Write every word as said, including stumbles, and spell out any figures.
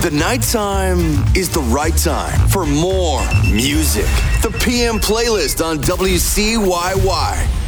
The nighttime is the right time for more music. The P M playlist on W C Y Y.